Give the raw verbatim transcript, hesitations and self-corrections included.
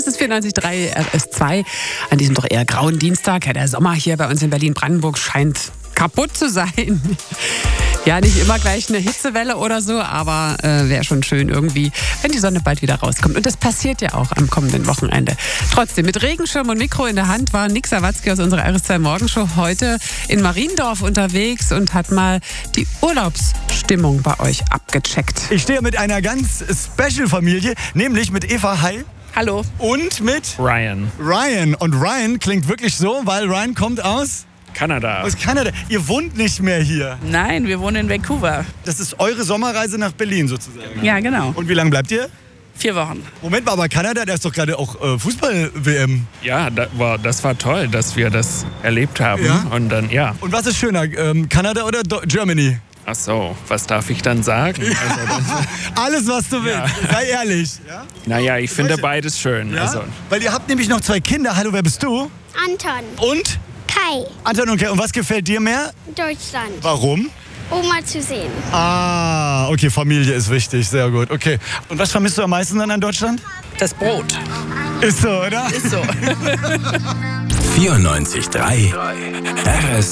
ist vierundneunzig Komma drei R S zwei. An diesem doch eher grauen Dienstag. Ja, der Sommer hier bei uns in Berlin-Brandenburg scheint kaputt zu sein. Ja, nicht immer gleich eine Hitzewelle oder so, aber äh, wäre schon schön irgendwie, wenn die Sonne bald wieder rauskommt. Und das passiert ja auch am kommenden Wochenende. Trotzdem, mit Regenschirm und Mikro in der Hand war Nick Sawatzki aus unserer R S zwei Morgenshow heute in Mariendorf unterwegs und hat mal die Urlaubsstimmung bei euch abgecheckt. Ich stehe mit einer ganz Special-Familie, nämlich mit Eva, hi. Hallo. Und mit Ryan. Ryan. Und Ryan klingt wirklich so, weil Ryan kommt aus... Kanada. Aus Kanada. Ihr wohnt nicht mehr hier. Nein, wir wohnen in Vancouver. Das ist eure Sommerreise nach Berlin sozusagen. Ja, genau. Und wie lange bleibt ihr? Vier Wochen. Moment mal, aber Kanada, da ist doch gerade auch äh, Fußball-W M. Ja, da, wow, das war toll, dass wir das erlebt haben. Ja? Und dann, ja. Und was ist schöner, ähm, Kanada oder Do- Germany? Ach so, was darf ich dann sagen? Also das, Alles, was du willst. Ja. Sei ehrlich. Ja? naja, ich finde beides schön. Ja? Also, Weil ihr habt nämlich noch zwei Kinder. Hallo, wer bist du? Anton, Und? Kai, Anton und Kai. Und was gefällt dir mehr? Deutschland. Warum? Oma zu sehen. Ah, okay, Familie ist wichtig. Sehr gut. Okay. Und was vermisst du am meisten dann an Deutschland? Das Brot. Ist so, oder? Ist so. vierundneunzig Komma drei R S